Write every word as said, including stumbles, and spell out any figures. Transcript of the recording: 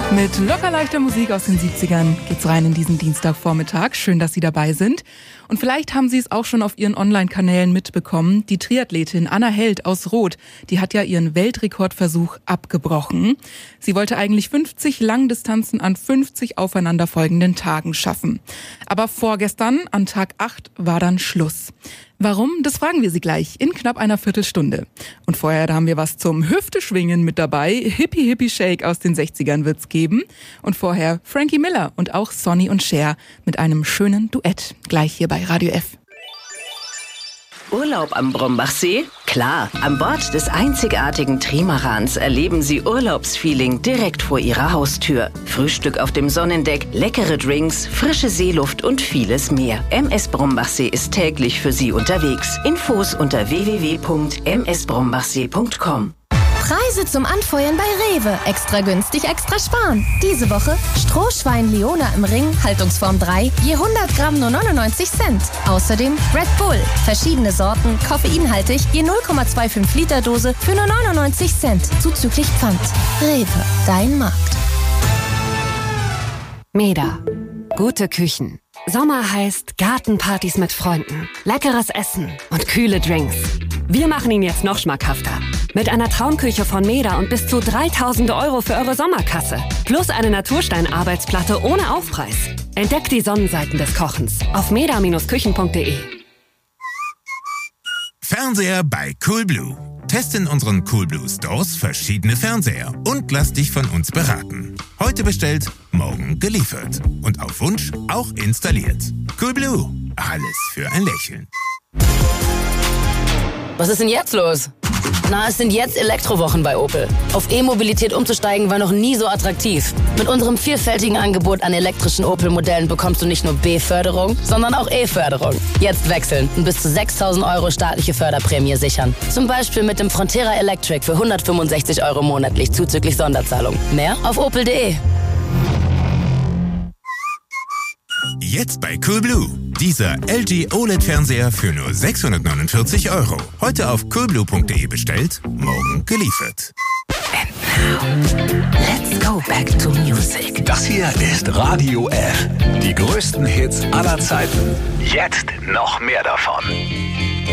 Mit locker leichter Musik aus den siebzigern geht's rein in diesen Dienstagvormittag. Schön, dass Sie dabei sind. Und vielleicht haben Sie es auch schon auf Ihren Online-Kanälen mitbekommen. Die Triathletin Anna Held aus Roth, die hat ja ihren Weltrekordversuch abgebrochen. Sie wollte eigentlich fünfzig Langdistanzen an fünfzig aufeinanderfolgenden Tagen schaffen. Aber vorgestern, an Tag acht, war dann Schluss. Warum? Das fragen wir Sie gleich in knapp einer Viertelstunde. Und vorher, da haben wir was zum Hüfteschwingen mit dabei. Hippie Hippie Shake aus den sechzigern wird's geben. Und vorher Frankie Miller und auch Sonny und Cher mit einem schönen Duett. Gleich hier bei Radio F. Urlaub am Brombachsee? Klar, an Bord des einzigartigen Trimarans erleben Sie Urlaubsfeeling direkt vor Ihrer Haustür. Frühstück auf dem Sonnendeck, leckere Drinks, frische Seeluft und vieles mehr. M S Brombachsee ist täglich für Sie unterwegs. Infos unter w w w punkt m s brombachsee punkt com. Preise zum Anfeuern bei Rewe. Extra günstig, extra sparen. Diese Woche Strohschwein Leona im Ring, Haltungsform drei, je hundert Gramm nur neunundneunzig Cent. Außerdem Red Bull, verschiedene Sorten, koffeinhaltig, je null Komma fünfundzwanzig Liter Dose für nur neunundneunzig Cent, zuzüglich Pfand. Rewe, dein Markt. Meda. Gute Küchen. Sommer heißt Gartenpartys mit Freunden, leckeres Essen und kühle Drinks. Wir machen ihn jetzt noch schmackhafter. Mit einer Traumküche von Meda und bis zu dreitausend Euro für eure Sommerkasse. Plus eine Naturstein-Arbeitsplatte ohne Aufpreis. Entdeckt die Sonnenseiten des Kochens auf meda Bindestrich küchen punkt de. Fernseher bei Coolblue. Teste in unseren Coolblue Stores verschiedene Fernseher und lass dich von uns beraten. Heute bestellt, morgen geliefert. Und auf Wunsch auch installiert. Coolblue. Alles für ein Lächeln. Was ist denn jetzt los? Na, es sind jetzt Elektrowochen bei Opel. Auf E-Mobilität umzusteigen war noch nie so attraktiv. Mit unserem vielfältigen Angebot an elektrischen Opel-Modellen bekommst du nicht nur B-Förderung, sondern auch E-Förderung. Jetzt wechseln und bis zu sechstausend Euro staatliche Förderprämie sichern. Zum Beispiel mit dem Frontera Electric für hundertfünfundsechzig Euro monatlich zuzüglich Sonderzahlung. Mehr auf opel punkt de. Jetzt bei Coolblue. Dieser L G O L E D-Fernseher für nur sechshundertneunundvierzig Euro. Heute auf coolblue punkt de bestellt, morgen geliefert. And now, let's go back to music. Das hier ist Radio F. Die größten Hits aller Zeiten. Jetzt noch mehr davon.